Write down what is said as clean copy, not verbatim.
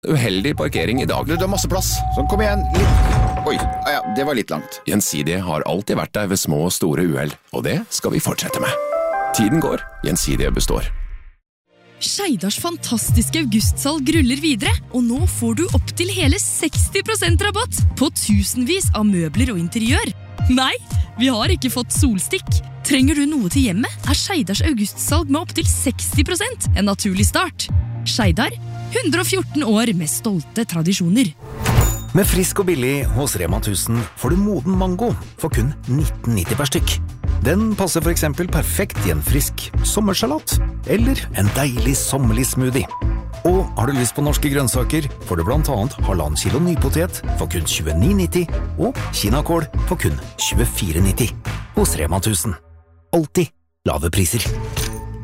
Uheldig parkering i dag. Du har masse plass, så kom igjen. Litt. Oi, ja, det var litt langt. Gjensidige har alltid vært der ved små og store uheld, og det skal vi fortsette med. Tiden går, Gjensidige består. Skeidars fantastiske augustsalg ruller videre, og nå får du opp til hele 60% rabatt på tusenvis av møbler og interiør. Nei, vi har ikke fått solstikk. Trenger du noe til hjemmet, Skeidars augustsalg med opp til 60% en naturlig start. Skeidar, 114 år med stolte tradisjoner. Med frisk og billig hos Rema 1000 får du moden mango for kun 19,90 per stykk. Den passer for eksempel perfekt i en frisk sommersalat, eller en deilig sommerlig smoothie. Og har du lyst på norske grønnsaker, får du blant annet 1,5 kilo nypotet for kun 29,90 og kinakål for kun 24,90 hos Rema 1000. Alltid lave priser.